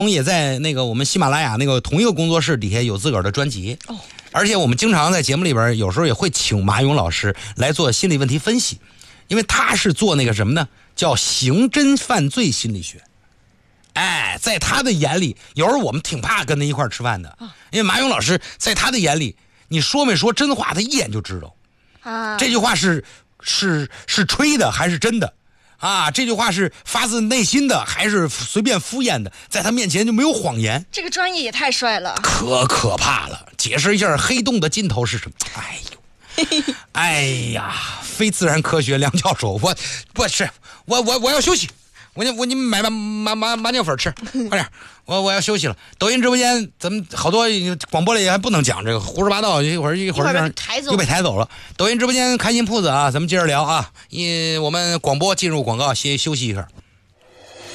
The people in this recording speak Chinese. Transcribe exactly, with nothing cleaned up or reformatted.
也在那个我们喜马拉雅那个同一个工作室底下有自个儿的专辑哦，而且我们经常在节目里边有时候也会请马勇老师来做心理问题分析，因为他是做那个什么呢，叫刑侦犯罪心理学。哎，在他的眼里，有时候我们挺怕跟他一块儿吃饭的，因为马勇老师在他的眼里，你说没说真话，他一眼就知道。啊，这句话是是是吹的还是真的？啊，这句话是发自内心的还是随便敷衍的？在他面前就没有谎言。 这个专业也太帅了， 可可怕了！解释一下黑洞的尽头是什么？哎呦，哎呀，非自然科学梁教授，我不是我我我要休息，我我你买麻麻麻麻酱粉吃，快点，我我要休息了。抖音直播间咱们好多广播里还不能讲这个胡说八道，一会儿一会儿又被抬走了。抖音直播间开心铺子啊，咱们接着聊啊。一我们广播进入广告，先休息一下。